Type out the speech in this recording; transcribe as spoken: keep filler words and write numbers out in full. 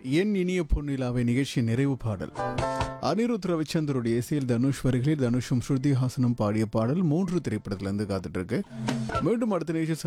என் இனிய பொன்னிலாவை நிகழ்ச்சியின் நிறைவு பாடல் அனிருத் ரவிச்சந்தருடைய இசையில் தனுஷ் வரிகளில் தனுஷும் ஸ்ருதி ஹாசனும் பாடிய பாடல் மூன்று திரைப்படத்திலிருந்து காத்துட்டு இருக்கு. மீண்டும் அடுத்த நிகழ்ச்சி